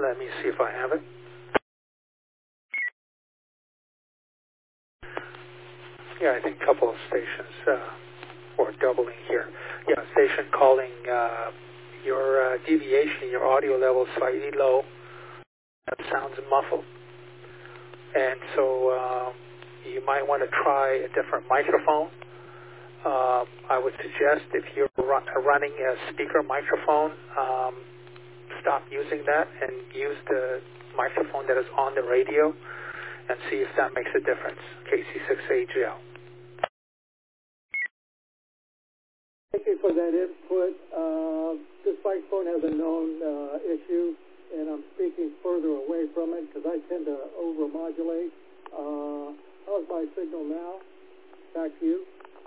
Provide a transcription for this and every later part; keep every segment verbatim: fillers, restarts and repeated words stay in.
Let me see if I have it. Yeah, I think a couple of stations uh, were doubling here. Yeah, station calling uh, your uh, deviation, your audio level slightly low. That sounds muffled. And so uh, you might want to try a different microphone. Uh, I would suggest if you're run, running a speaker microphone, um, stop using that and use the microphone that is on the radio and see if that makes a difference. K C six A G L. Thank you for that input. Uh, this microphone has a known uh, issue, and I'm speaking further away from it because I tend to over-modulate. Uh, how's my signal now? Back to you.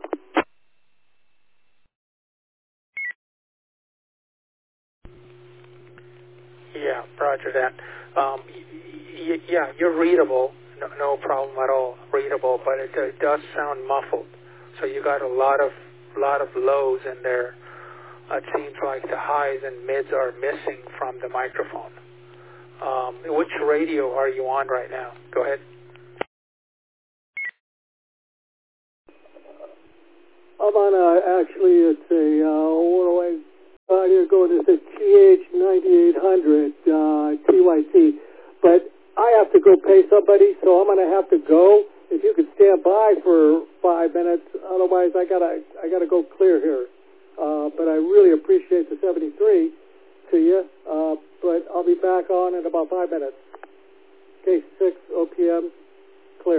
Yeah, roger that. Um, y- y- yeah, you're readable, no, no problem at all, readable, but it, it does sound muffled. So you got a lot of lot of lows in there. It seems like the highs and mids are missing from the microphone. Um, which radio are you on right now? Go ahead. I'm on a, actually, it's a, uh, what do I, uh, you're going to the T H ninety-eight hundred, uh, T Y T, but I have to go pay somebody, so I'm going to have to go. If you could stand by for five minutes, otherwise I gotta, I gotta go clear here. Uh, but I really appreciate the seventy-three to you, uh, but I'll be back on in about five minutes. K six O P M, clear.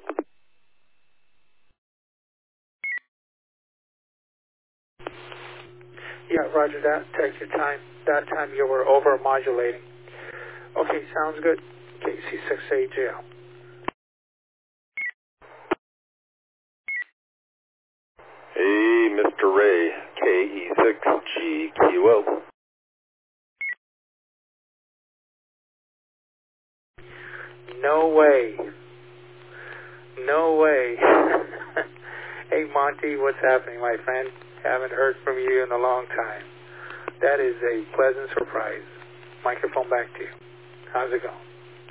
Yeah, roger that. Take your time. That time you were over-modulating. Okay, sounds good. K C six A G L. Hey, Mister Ray, K E six G Q O. No way. No way. Hey, Monty, what's happening, my friend? Haven't heard from you in a long time. That is a pleasant surprise. Microphone back to you. How's it going?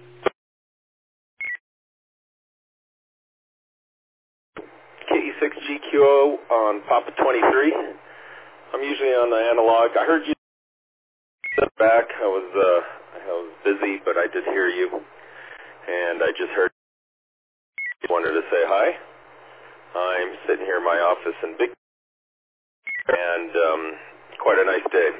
K E six G Q O on Papa twenty-three. I'm usually on the analog. I heard you step back. I was uh, I was busy, but I did hear you, and I just heard you wanted to say hi. I'm sitting here in my office in Big, and um, quite a nice day.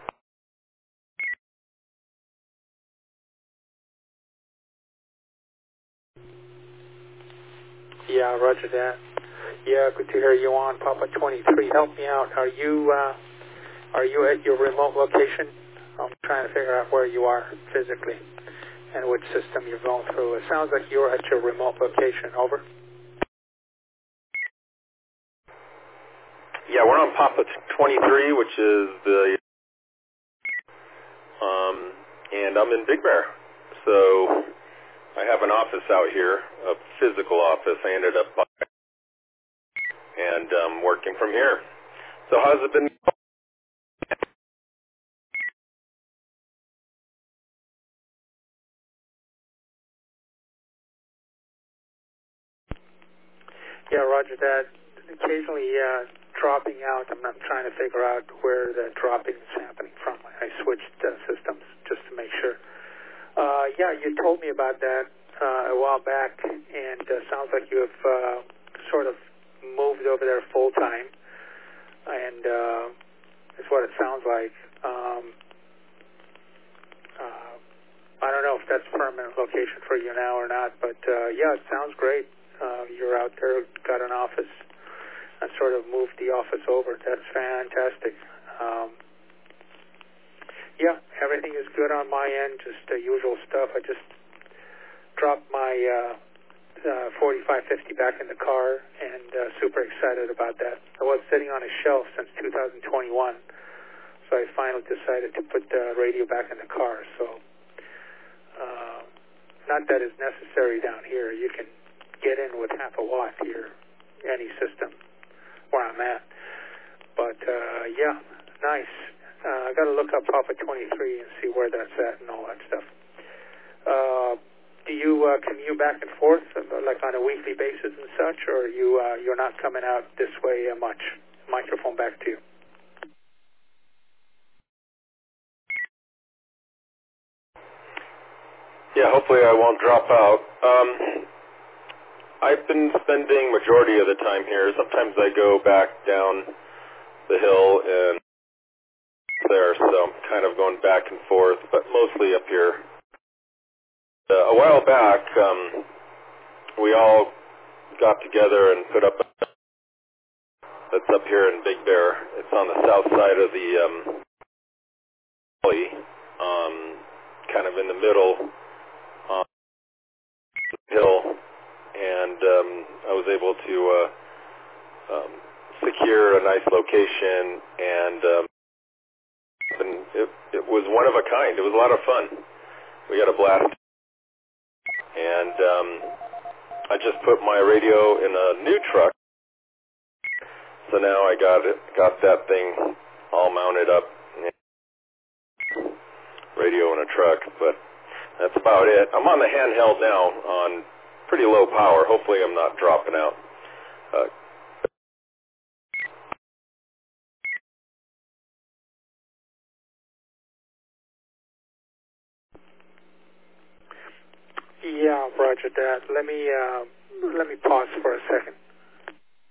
Yeah, roger that. Yeah, good to hear you on Papa twenty-three. Help me out. Are you uh, are you at your remote location? I'm trying to figure out where you are physically and which system you're going through. It sounds like you're at your remote location. Over. Yeah, we're on Papa twenty-three, which is the, um, and I'm in Big Bear. So I have an office out here, a physical office. I ended up buying and um, working from here. So how's it been? Yeah, roger that. Occasionally uh, dropping out. I'm not trying to figure out where the dropping is happening from. I switched uh, systems just to make sure. Uh, yeah, you told me about that uh, a while back, and uh, sounds like you have uh, sort of moved over there full time, and uh, it's what it sounds like. Um, uh, I don't know if that's a permanent location for you now or not, but uh, yeah, it sounds great. Uh, you're out there, got an office, and sort of moved the office over. That's fantastic. Um, yeah, everything is good on my end, just the usual stuff. I just dropped my uh, uh, forty-five fifty back in the car, and uh, super excited about that. I was sitting on a shelf since two thousand twenty-one, so I finally decided to put the radio back in the car. So, uh, not that it's necessary down here. You can get in with half a watt here, any system where I'm at. But uh, yeah, nice. Uh, I got to look up Papa twenty-three and see where that's at and all that stuff. Uh, do you uh, commute back and forth, uh, like on a weekly basis and such, or you uh, you're not coming out this way uh, much? Microphone back to you. Yeah, hopefully I won't drop out. Um, I've been spending majority of the time here. Sometimes I go back down the hill and there, so I'm kind of going back and forth, but mostly up here. Uh, a while back, um, we all got together and put up a that's up here in Big Bear. It's on the south side of the um, valley, um, kind of in the middle um, hill, and um, I was able to uh, um, secure a nice location, and, um, and it, it was one of a kind. It was a lot of fun. We had a blast, and um, I just put my radio in a new truck. So now I got it, got that thing all mounted up, radio in a truck, but that's about it. I'm on the handheld now on pretty low power. Hopefully I'm not dropping out. Uh, Yeah, roger that. Let me uh, let me pause for a second.